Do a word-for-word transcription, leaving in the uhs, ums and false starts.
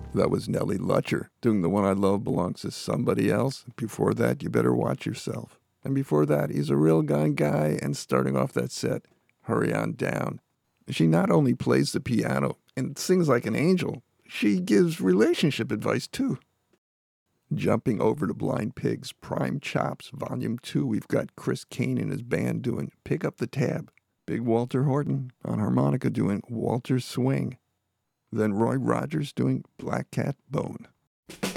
That was Nellie Lutcher doing The One I Love Belongs to Somebody Else. Before that, You Better Watch Yourself. And before that, He's a Real Gun Guy, and starting off that set, Hurry On Down. She not only plays the piano and sings like an angel, she gives relationship advice too. Jumping over to Blind Pigs, Prime Chops, Volume two, we've got Chris Kane and his band doing Pick Up the Tab. Big Walter Horton on harmonica doing Walter Swing. Then Roy Rogers doing Black Cat Bone.